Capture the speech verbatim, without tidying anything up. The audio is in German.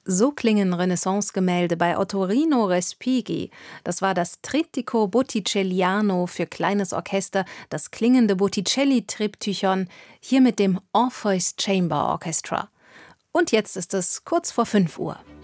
So klingen Renaissance-Gemälde bei Ottorino Respighi. Das war das Trittico Botticelliano für kleines Orchester, das klingende Botticelli-Triptychon, hier mit dem Orpheus Chamber Orchestra. Und jetzt ist es kurz vor fünf Uhr.